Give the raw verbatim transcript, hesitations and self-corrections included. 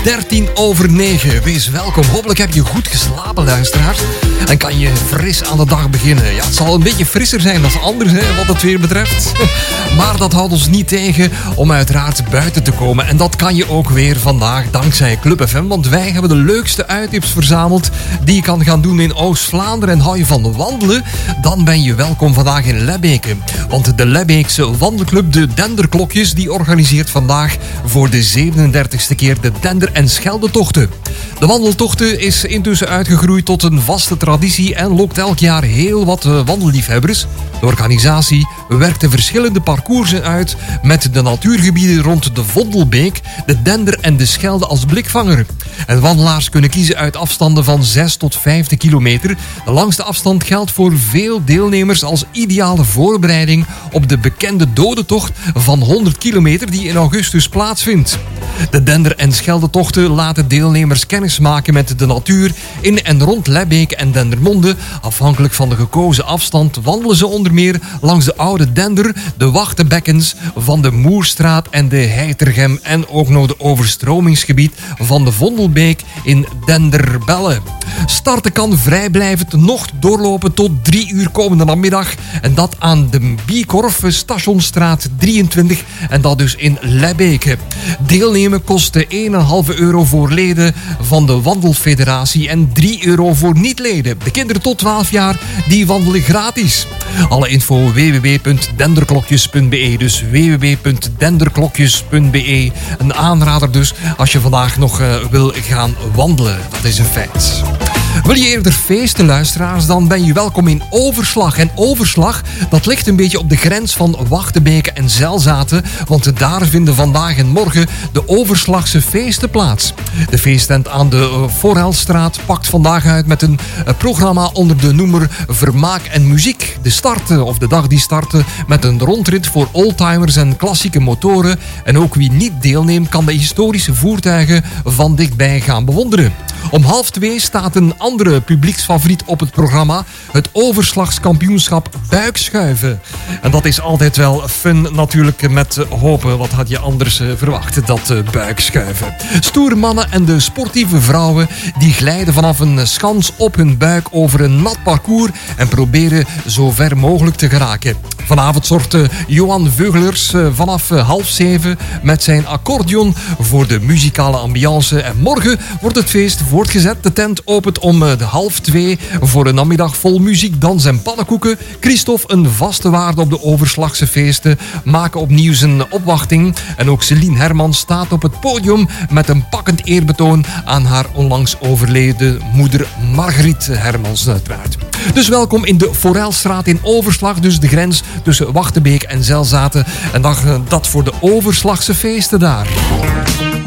dertien over negen. Wees welkom. Hopelijk heb je goed geslapen, luisteraars. En kan je fris aan de dag beginnen. Ja, het zal een beetje frisser zijn dan anders, hè, wat het weer betreft. Maar dat houdt ons niet tegen om uiteraard buiten te komen. En dat kan je ook weer vandaag dankzij Club F M. Want wij hebben de leukste uittips verzameld die je kan gaan doen in Oost-Vlaanderen. En hou je van wandelen, dan ben je welkom vandaag in Lebbeke. Want de Lebbeekse wandelclub De Denderklokjes die organiseert vandaag voor de zevenendertigste keer de Dender- en Scheldetochten. De wandeltochten is intussen uitgegroeid tot een vaste traditie en lokt elk jaar heel wat wandelliefhebbers. De organisatie werkte verschillende parcoursen uit met de natuurgebieden rond de Vondelbeek, de Dender en de Schelde als blikvanger. En wandelaars kunnen kiezen uit afstanden van zes tot vijftig kilometer. De langste afstand geldt voor veel deelnemers als ideale voorbereiding op de bekende dodentocht van honderd kilometer die in augustus plaatsvindt. De Dender- en Scheldetochten laten deelnemers kennis maken met de natuur in en rond Lebbeke en Dendermonde. Afhankelijk van de gekozen afstand wandelen ze onder meer langs de oude Dender, de wachtenbekkens van de Moerstraat en de Heitergem en ook nog de overstromingsgebied van de Vondelbeek in Denderbelle. Starten kan vrijblijvend nog doorlopen tot drie uur komende namiddag. En dat aan de Biekorf, Stationsstraat drieëntwintig. En dat dus in Lebbeke. Deelnemen kost één komma vijf euro voor leden van de Wandelfederatie en drie euro voor niet-leden. De kinderen tot twaalf jaar, die wandelen gratis. Alle info w w w punt denderklokjes punt b e. Dus w w w punt denderklokjes punt b e. Een aanrader dus als je vandaag nog uh, wil gaan wandelen. Dat is een feit. Wil je eerder feesten, luisteraars, dan ben je welkom in Overslag. En Overslag, dat ligt een beetje op de grens van Wachtenbeke en Zelzaten, want daar vinden vandaag en morgen de Overslagse feesten plaats. De feesttent aan de Forelstraat pakt vandaag uit met een programma onder de noemer Vermaak en Muziek. De starten, of de dag die starten, met een rondrit voor oldtimers en klassieke motoren. En ook wie niet deelneemt, kan de historische voertuigen van dichtbij gaan bewonderen. Om half twee staat een andere publieksfavoriet op het programma. Het Overslagskampioenschap buikschuiven. En dat is altijd wel fun natuurlijk met hopen. Wat had je anders verwacht, dat buikschuiven. Stoere mannen en de sportieve vrouwen die glijden vanaf een schans op hun buik over een nat parcours en proberen zo ver mogelijk te geraken. Vanavond zorgt Johan Veugelers vanaf half zeven met zijn accordeon voor de muzikale ambiance. En morgen wordt het feest voortgezet. De tent opent om de half twee voor een namiddag vol muziek, dans en pannenkoeken. Christophe, een vaste waarde op de Overslagse feesten, maken opnieuw zijn opwachting. En ook Celine Hermans staat op het podium met een pakkend eerbetoon aan haar onlangs overleden moeder Margriet Hermans uiteraard. Dus welkom in de Forelstraat in Overslag, dus de grens tussen Wachtenbeek en Zelzaten. En dan dat voor de Overslagse feesten daar.